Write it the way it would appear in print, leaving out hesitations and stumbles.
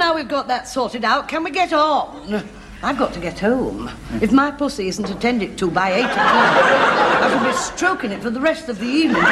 now we've got that sorted out, can we get on? I've got to get home. If my pussy isn't attended to by 8 o'clock, I shall be stroking it for the rest of the evening.